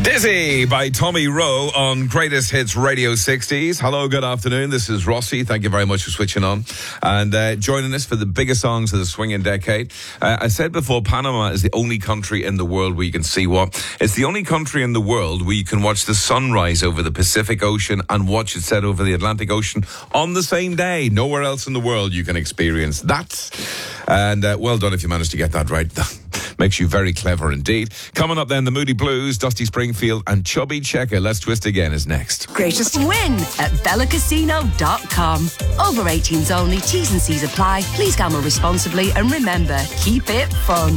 Dizzy by Tommy Rowe on Greatest Hits Radio 60s. Hello, good afternoon. This is Rossi. Thank you very much for switching on and joining us for the biggest songs of the swinging decade. I said before, Panama is the only country in the world where you can see what? It's the only country in the world where you can watch the sunrise over the Pacific Ocean and watch it set over the Atlantic Ocean on the same day. Nowhere else in the world you can experience that. And well done if you managed to get that right. Makes you very clever indeed. Coming up then, the Moody Blues, Dusty Springfield and Chubby Checker. Let's Twist Again is next. Greatest win at BellaCasino.com. Over 18s only. T's and C's apply. Please gamble responsibly and remember, keep it fun.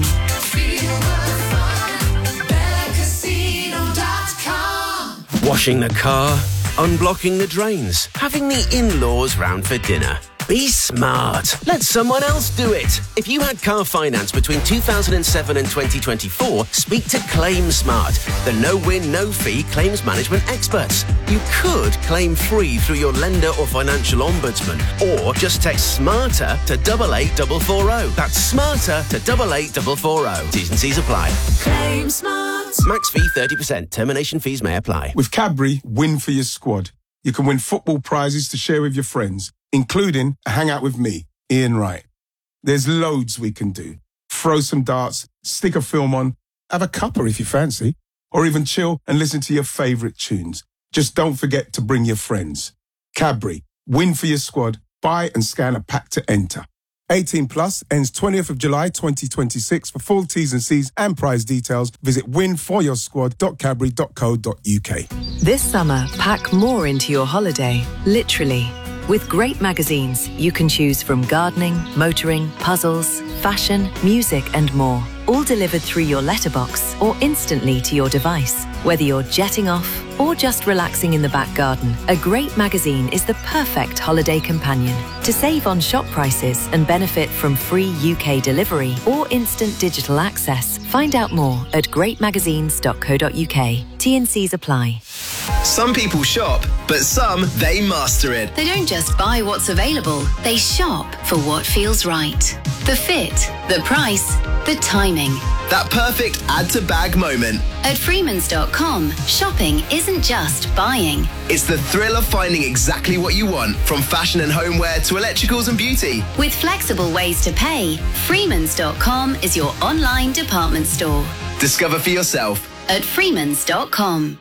Washing the car, unblocking the drains, having the in-laws round for dinner. Be smart. Let someone else do it. If you had car finance between 2007 and 2024, speak to Claim Smart, the no-win, no-fee claims management experts. You could claim free through your lender or financial ombudsman, or just text SMARTER to 88440. That's SMARTER to 88440. T's and C's apply. Claim Smart. Max fee 30%. Termination fees may apply. With Cadbury, win for your squad. You can win football prizes to share with your friends, including a hangout with me, Ian Wright. There's loads we can do. Throw some darts, stick a film on, have a cuppa if you fancy, or even chill and listen to your favourite tunes. Just don't forget to bring your friends. Cadbury, win for your squad. Buy and scan a pack to enter. 18 plus, ends 20th of July 2026. For full T's and C's and prize details, visit winforyoursquad.cadbury.co.uk. This summer, pack more into your holiday, literally. With great magazines, you can choose from gardening, motoring, puzzles, fashion, music and more. All delivered through your letterbox or instantly to your device. Whether you're jetting off or just relaxing in the back garden, a great magazine is the perfect holiday companion. To save on shop prices and benefit from free UK delivery or instant digital access, find out more at greatmagazines.co.uk. T&Cs apply. Some people shop, but some, they master it. They don't just buy what's available, they shop for what feels right. The fit, the price, the timing. That perfect add-to-bag moment. At Freemans.com, shopping isn't just buying. It's the thrill of finding exactly what you want, from fashion and homeware to electricals and beauty. With flexible ways to pay, Freemans.com is your online department store. Discover for yourself at Freemans.com.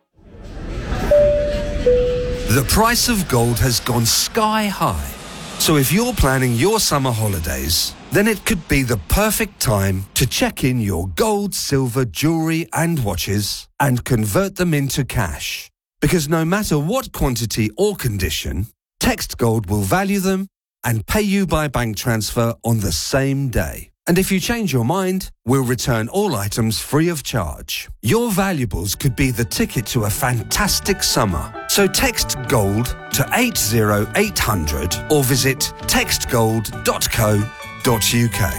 The price of gold has gone sky high. So if you're planning your summer holidays, then it could be the perfect time to check in your gold, silver, jewellery and watches and convert them into cash. Because no matter what quantity or condition, Text Gold will value them and pay you by bank transfer on the same day. And if you change your mind, we'll return all items free of charge. Your valuables could be the ticket to a fantastic summer. So text GOLD to 80800 or visit textgold.co.uk.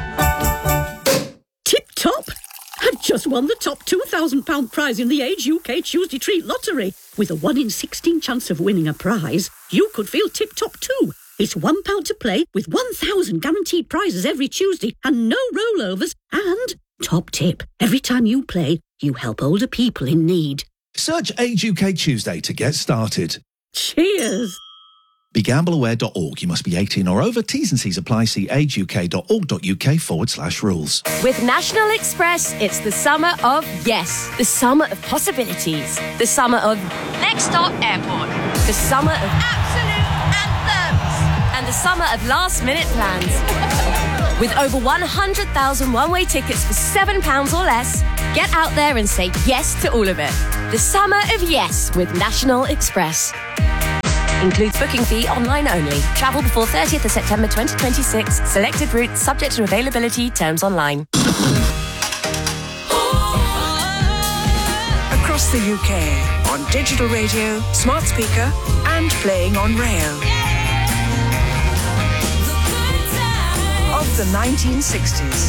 Tip top! I've just won the top £2,000 prize in the Age UK Tuesday Treat Lottery. With a 1 in 16 chance of winning a prize, you could feel tip top too. It's £1 to play with 1,000 guaranteed prizes every Tuesday and no rollovers. And, top tip, every time you play, you help older people in need. Search Age UK Tuesday to get started. Cheers! BeGambleAware.org. You must be 18 or over. T's and C's apply. See ageuk.org.uk/rules. With National Express, it's the summer of yes. The summer of possibilities. The summer of next stop airport. The summer of absolute anthems. And the summer of last-minute plans. With over 100,000 one-way tickets for £7 or less, get out there and say yes to all of it. The summer of yes with National Express. Includes booking fee online only. Travel before 30th of September 2026. Selected routes subject to availability. Terms online. Across the UK, on digital radio, smart speaker, and playing on rail. Of the 1960s.